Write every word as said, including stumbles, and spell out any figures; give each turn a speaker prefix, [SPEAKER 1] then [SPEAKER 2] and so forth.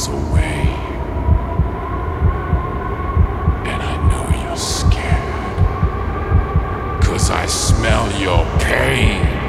[SPEAKER 1] away. And I know you're scared. 'Cause I smell your pain.